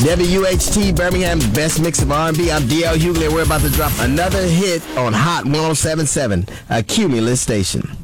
WUHT, Birmingham's best mix of R&B. I'm DL Hughley. We're about to drop another hit on Hot 107.7, a Cumulus station.